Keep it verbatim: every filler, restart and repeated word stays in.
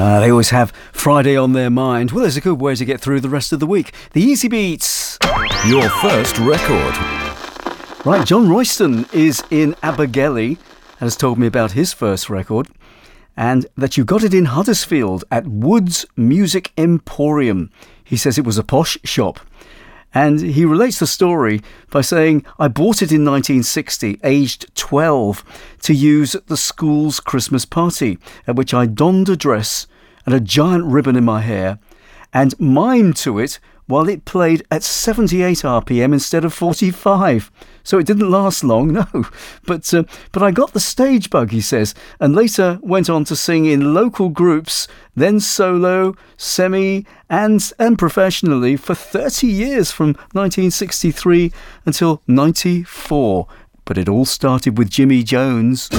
Uh, they always have Friday on their mind. Well, there's a good way to get through the rest of the week. The Easy Beats. Your first record. Right, John Royston is in Abergele and has told me about his first record, and that you got it in Huddersfield at Wood's Music Emporium. He says it was a posh shop. And he relates the story by saying, I bought it in nineteen sixty, aged twelve, to use at the school's Christmas party, at which I donned a dress and a giant ribbon in my hair and mimed to it while it played at seventy-eight R P M instead of forty-five. So it didn't last long, no. But uh, but I got the stage bug, he says, and later went on to sing in local groups, then solo, semi, and, and professionally for thirty years, from nineteen sixty-three until ninety-four. But it all started with Jimmy Jones.